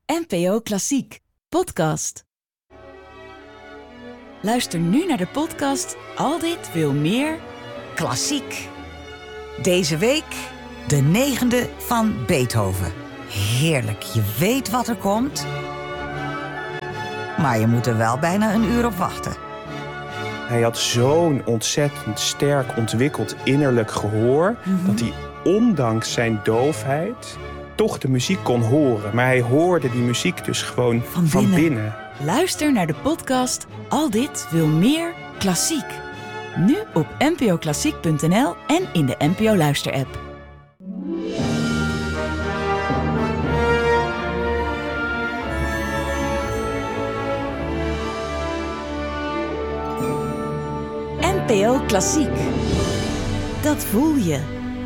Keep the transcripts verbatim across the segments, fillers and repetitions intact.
N P O Klassiek, podcast. Luister nu naar de podcast Al dit wil meer Klassiek. Deze week de negende van Beethoven. Heerlijk, je weet wat er komt. Maar je moet er wel bijna een uur op wachten. Hij had zo'n ontzettend sterk ontwikkeld innerlijk gehoor... Mm-hmm. dat hij ondanks zijn doofheid toch de muziek kon horen. Maar hij hoorde die muziek dus gewoon van, van binnen. binnen. Luister naar de podcast Al dit wil meer Klassiek. Nu op n p o klassiek punt n l en in de N P O Luister-app. N P O Klassiek. Dat voel je.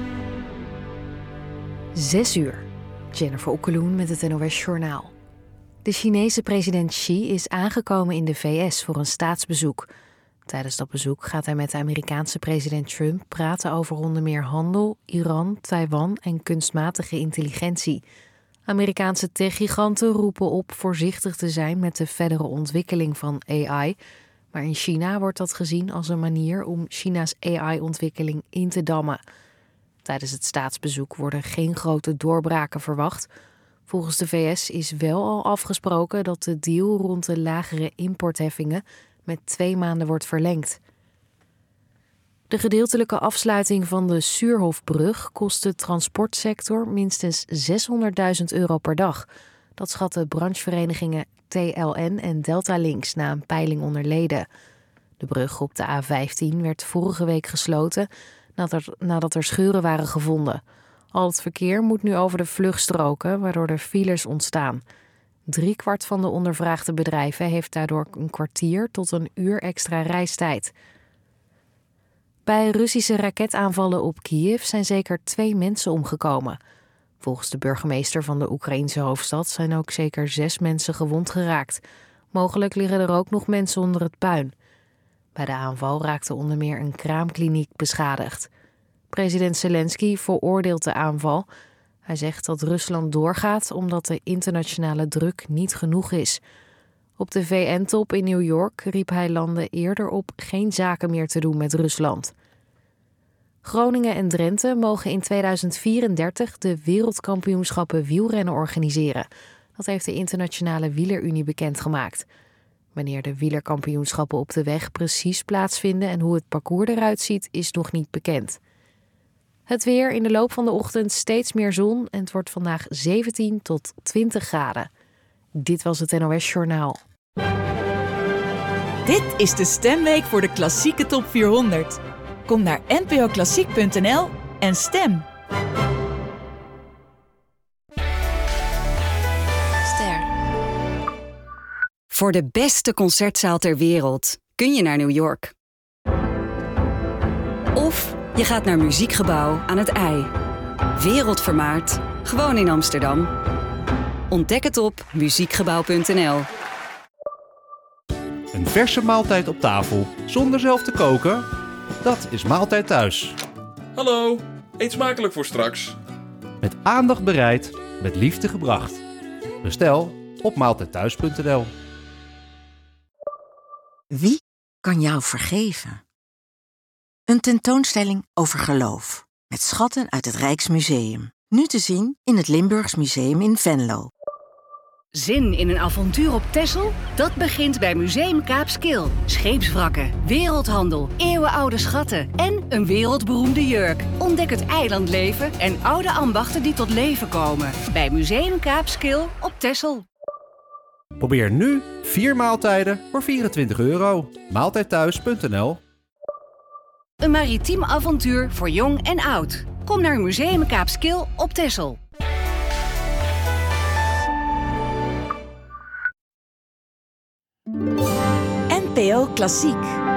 Zes uur. Jennifer Okkeloen met het N O S Journaal. De Chinese president Xi is aangekomen in de V S voor een staatsbezoek. Tijdens dat bezoek gaat hij met de Amerikaanse president Trump praten over onder meer handel, Iran, Taiwan en kunstmatige intelligentie. Amerikaanse techgiganten roepen op voorzichtig te zijn met de verdere ontwikkeling van A I. Maar in China wordt dat gezien als een manier om China's A I-ontwikkeling in te dammen. Tijdens het staatsbezoek worden geen grote doorbraken verwacht. Volgens de V S is wel al afgesproken dat de deal rond de lagere importheffingen met twee maanden wordt verlengd. De gedeeltelijke afsluiting van de Suurhofbrug kost de transportsector minstens zeshonderdduizend euro per dag. Dat schatten brancheverenigingen T L N en Delta Links na een peiling onder leden. De brug op de A vijftien werd vorige week gesloten nadat, nadat er scheuren waren gevonden. Al het verkeer moet nu over de vluchtstroken, waardoor er files ontstaan. Driekwart van de ondervraagde bedrijven heeft daardoor een kwartier tot een uur extra reistijd. Bij Russische raketaanvallen op Kiev zijn zeker twee mensen omgekomen. Volgens de burgemeester van de Oekraïense hoofdstad zijn ook zeker zes mensen gewond geraakt. Mogelijk liggen er ook nog mensen onder het puin. Bij de aanval raakte onder meer een kraamkliniek beschadigd. President Zelensky veroordeelt de aanval. Hij zegt dat Rusland doorgaat omdat de internationale druk niet genoeg is. Op de V N-top in New York riep hij landen eerder op geen zaken meer te doen met Rusland. Groningen en Drenthe mogen in tweeduizend vierendertig de wereldkampioenschappen wielrennen organiseren. Dat heeft de Internationale Wielerunie bekendgemaakt. Wanneer de wielerkampioenschappen op de weg precies plaatsvinden en hoe het parcours eruit ziet, is nog niet bekend. Het weer, in de loop van de ochtend steeds meer zon en het wordt vandaag zeventien tot twintig graden. Dit was het N O S Journaal. Dit is de stemweek voor de klassieke top vierhonderd. Kom naar n p o klassiek punt n l en stem. Ster. Voor de beste concertzaal ter wereld kun je naar New York. Of je gaat naar Muziekgebouw aan het IJ. Wereldvermaard, gewoon in Amsterdam. Ontdek het op muziekgebouw punt n l. Een verse maaltijd op tafel, zonder zelf te koken? Dat is Maaltijd Thuis. Hallo, eet smakelijk voor straks. Met aandacht bereid, met liefde gebracht. Bestel op maaltijd thuis punt n l. Wie kan jou vergeven? Een tentoonstelling over geloof. Met schatten uit het Rijksmuseum. Nu te zien in het Limburgs Museum in Venlo. Zin in een avontuur op Texel? Dat begint bij Museum Kaapskil. Scheepswrakken, wereldhandel, eeuwenoude schatten en een wereldberoemde jurk. Ontdek het eilandleven en oude ambachten die tot leven komen. Bij Museum Kaapskil op Texel. Probeer nu vier maaltijden voor vierentwintig euro. maaltijd thuis punt n l. Een maritiem avontuur voor jong en oud. Kom naar Museum Kaapskil op Texel. N P O Klassiek.